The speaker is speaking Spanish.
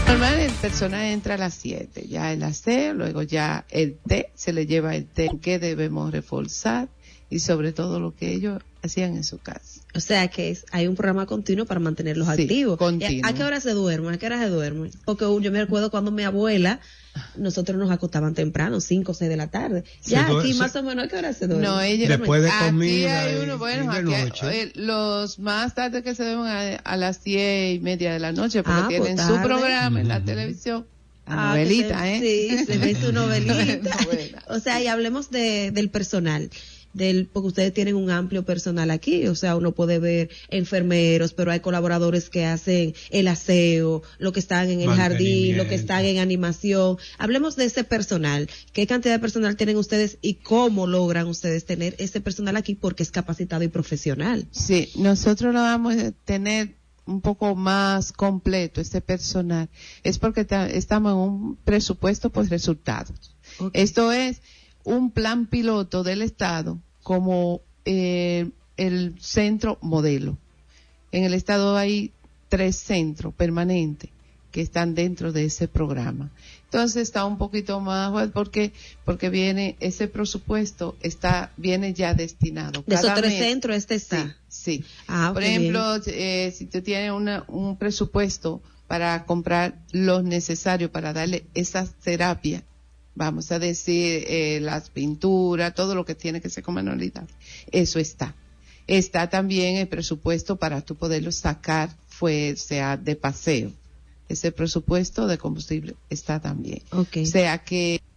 Normal, el personal entra a las 7, ya el aseo, luego ya el té, se le lleva el té que debemos reforzar y sobre todo lo que ellos hacían en su casa. O sea que hay un programa continuo para mantenerlos activos. Continuo. ¿A qué hora se duermen? ¿A qué hora se duermen? Porque yo me recuerdo cuando mi abuela, nosotros nos acostaban temprano, 5 o 6 de la tarde. Ya aquí más o menos, ¿a qué hora se duermen? No, ellos después de comida aquí hay uno, bueno, y de aquí noche. los más tarde que se duermen a las 10:30 de la noche porque tienen pues su programa en la televisión. La novelita, Sí, se ve su novelita. O sea, y hablemos del personal. Porque ustedes tienen un amplio personal aquí, o sea, uno puede ver enfermeros, pero hay colaboradores que hacen el aseo, lo que están en el jardín, lo que están en animación. Hablemos de ese personal. ¿Qué cantidad de personal tienen ustedes y cómo logran ustedes tener ese personal aquí porque es capacitado y profesional? Sí, nosotros lo vamos a tener un poco más completo, este personal. Es porque estamos en un presupuesto por resultados. Okay. Esto es un plan piloto del Estado como el centro modelo. En el Estado hay 3 centros permanentes que están dentro de ese programa. Entonces está un poquito más porque viene ese presupuesto viene ya destinado. De esos 3 centros está. Sí. Por ejemplo, si tú tienes un presupuesto para comprar lo necesario para darle esa terapia, vamos a decir, las pinturas, todo lo que tiene que ser con manualidad, eso está. Está también el presupuesto para tú poderlo sacar, sea de paseo. Ese presupuesto de combustible está también. Okay. O sea que